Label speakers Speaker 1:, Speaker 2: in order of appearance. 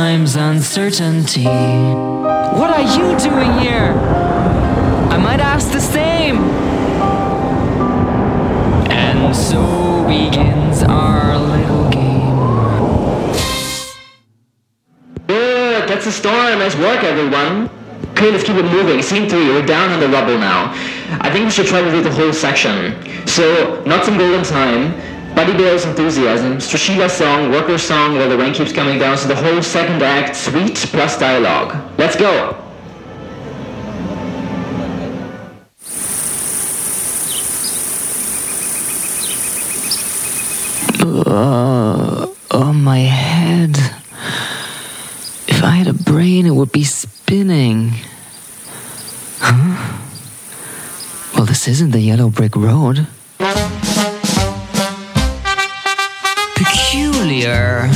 Speaker 1: time's uncertainty. What are you doing here? I might ask the same. And so begins our little game.
Speaker 2: Good, that's a storm. Nice work, everyone. Okay, let's keep it moving. Scene 3, we're down on the rubble now. I think we should try to read the whole section. So, Not Some Golden Time, Buddy Bale's Enthusiasm, Strashila's song, Worker's song, While the Rain Keeps Coming Down, so the whole second act, sweet plus dialogue. Let's go!
Speaker 1: Oh, my head. If I had a brain, it would be spinning. Huh? Well, this isn't the yellow brick road. Peculiar.